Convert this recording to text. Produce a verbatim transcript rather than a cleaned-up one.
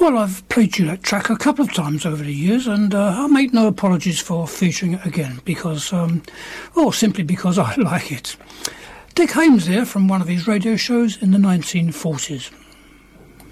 Well, I've played you that track a couple of times over the years, and uh, I make no apologies for featuring it again, because, um, well, simply because I like it. Dick Haymes there from one of his radio shows in the nineteen forties.